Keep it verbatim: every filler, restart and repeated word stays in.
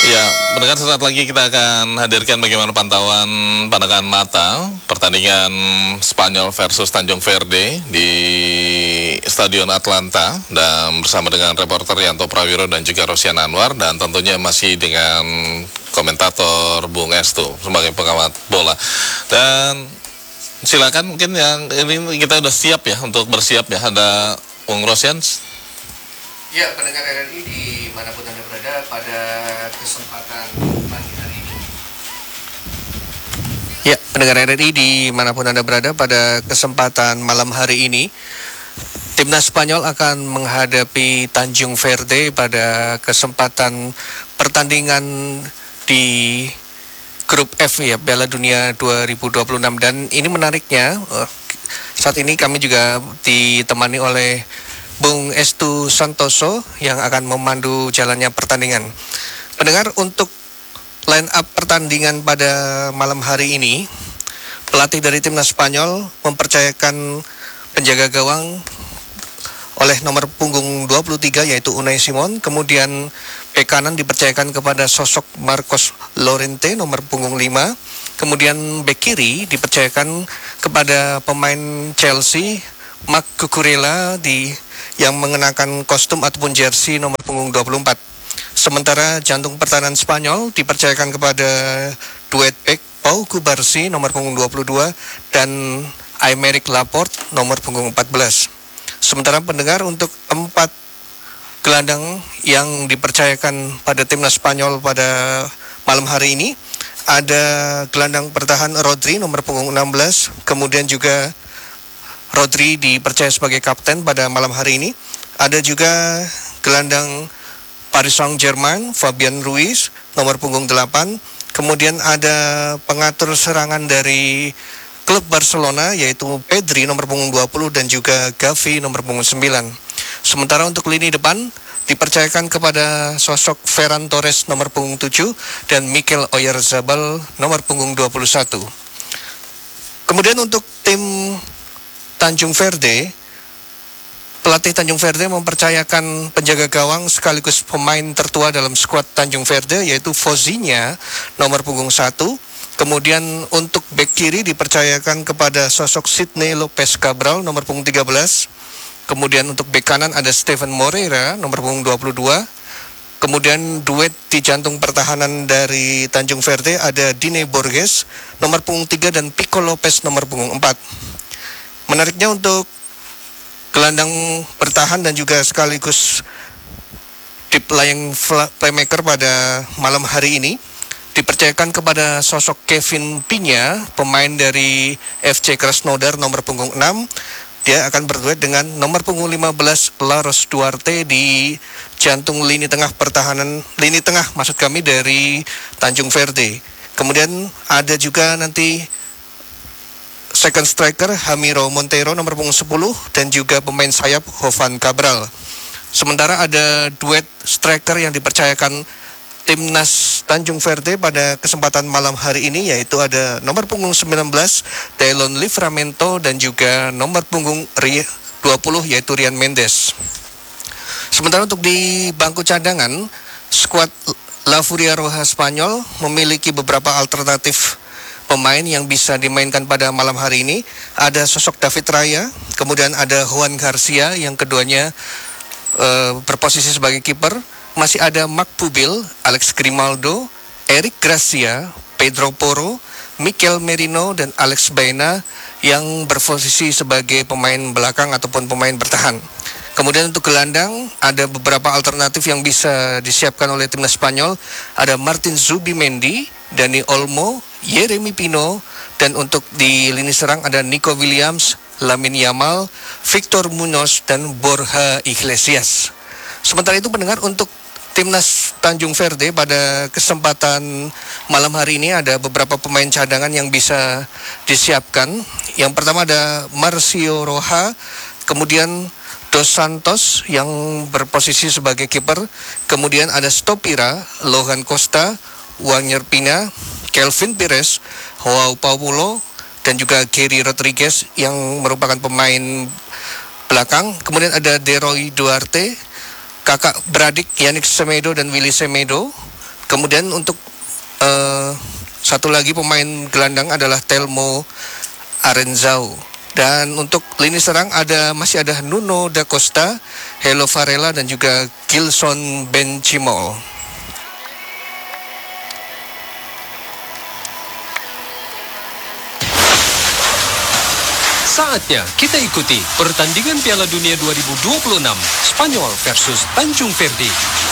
Ya, mendengar sesaat lagi kita akan hadirkan bagaimana pantauan pandangan mata pertandingan Spanyol versus Tanjung Verde di Stadion Atlanta, dan bersama dengan reporter Yanto Prawiro dan juga Rosian Anwar, dan tentunya masih dengan komentator Bung Estu sebagai pengamat bola. Dan silakan, mungkin yang ini kita udah siap ya untuk bersiap ya, ada Bung Rosian. Ya, pendengar R R I dimanapun Anda berada pada kesempatan pagi hari ini. Ya, pendengar R R I dimanapun Anda berada pada kesempatan malam hari ini, Timnas Spanyol akan menghadapi Tanjung Verde pada kesempatan pertandingan di Grup F ya, Piala Dunia dua ribu dua puluh enam. Dan ini menariknya, saat ini kami juga ditemani oleh Bung Estu Santoso yang akan memandu jalannya pertandingan. Pendengar, untuk line up pertandingan pada malam hari ini, pelatih dari Timnas Spanyol mempercayakan penjaga gawang oleh nomor punggung dua puluh tiga yaitu Unai Simon. Kemudian bek kanan dipercayakan kepada sosok Marcos Llorente nomor punggung lima. Kemudian bek kiri dipercayakan kepada pemain Chelsea Marc Cucurella di yang mengenakan kostum ataupun jersey nomor punggung dua puluh empat. Sementara jantung pertahanan Spanyol dipercayakan kepada duet bek Pau Cubarsí nomor punggung dua puluh dua dan Aymeric Laporte nomor punggung empat belas. Sementara pendengar, untuk empat gelandang yang dipercayakan pada Timnas Spanyol pada malam hari ini, ada gelandang bertahan Rodri nomor punggung enam belas, kemudian juga Rodri dipercaya sebagai kapten pada malam hari ini. Ada juga gelandang Paris Saint-Germain Fabian Ruiz nomor punggung delapan. Kemudian ada pengatur serangan dari klub Barcelona yaitu Pedri nomor punggung dua puluh dan juga Gavi nomor punggung sembilan. Sementara untuk lini depan dipercayakan kepada sosok Ferran Torres nomor punggung tujuh dan Mikel Oyarzabal nomor punggung dua puluh satu. Kemudian untuk tim Tanjung Verde, pelatih Tanjung Verde mempercayakan penjaga gawang sekaligus pemain tertua dalam skuad Tanjung Verde yaitu Fozinya nomor punggung satu. Kemudian untuk bek kiri dipercayakan kepada sosok Sidney Lopez Cabral nomor punggung tiga belas. Kemudian untuk bek kanan ada Steven Moreira nomor punggung dua puluh dua. Kemudian duet di jantung pertahanan dari Tanjung Verde ada Dine Borges nomor punggung tiga dan Pico Lopez nomor punggung empat. Menariknya, untuk gelandang bertahan dan juga sekaligus deep lying playmaker pada malam hari ini dipercayakan kepada sosok Kevin Pinya, pemain dari F C Krasnodar nomor punggung enam. Dia akan berduet dengan nomor punggung lima belas Laros Duarte di jantung lini tengah pertahanan, lini tengah maksud kami dari Tanjung Verde. Kemudian ada juga nanti second striker Hamiro Montero nomor punggung sepuluh dan juga pemain sayap Jovan Cabral. Sementara ada duet striker yang dipercayakan Timnas Tanjung Verde pada kesempatan malam hari ini, yaitu ada nomor punggung sembilan belas Daylon Livramento dan juga nomor punggung dua puluh yaitu Rian Mendes. Sementara untuk di bangku cadangan, skuad La Furia Roja Spanyol memiliki beberapa alternatif pemain yang bisa dimainkan pada malam hari ini. Ada sosok David Raya, kemudian ada Juan Garcia yang keduanya e, berposisi sebagai kiper. Masih ada Marc Pubil, Alex Grimaldo, Eric Gracia, Pedro Porro, Mikel Merino dan Alex Baena yang berposisi sebagai pemain belakang ataupun pemain bertahan. Kemudian untuk gelandang ada beberapa alternatif yang bisa disiapkan oleh Timnas Spanyol. Ada Martin Zubimendi, Dani Olmo, Yeremy Pino, dan untuk di lini serang ada Nico Williams, Lamine Yamal, Victor Munoz, dan Borja Iglesias. Sementara itu pendengar, untuk Timnas Tanjung Verde pada kesempatan malam hari ini ada beberapa pemain cadangan yang bisa disiapkan. Yang pertama ada Marcio Roja, kemudian Dos Santos yang berposisi sebagai kiper, kemudian ada Stopira, Lohan Costa, Wagner Pina, Kelvin Pires, Joao Paulo, dan juga Gary Rodriguez yang merupakan pemain belakang. Kemudian ada Deroy Duarte, kakak beradik Yannick Semedo dan Willy Semedo. Kemudian untuk uh, satu lagi pemain gelandang adalah Telmo Arenzau. Dan untuk lini serang ada masih ada Nuno da Costa, Hello Varela dan juga Gilson Benchimol. Saatnya kita ikuti pertandingan Piala Dunia dua ribu dua puluh enam Spanyol versus Tanjung Verde.